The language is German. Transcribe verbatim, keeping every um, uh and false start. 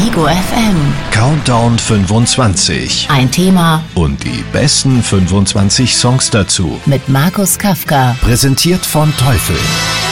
Ego F M. Countdown fünfundzwanzig. Ein Thema Und die besten fünfundzwanzig Songs dazu. mit Markus Kafka. Präsentiert von Teufel.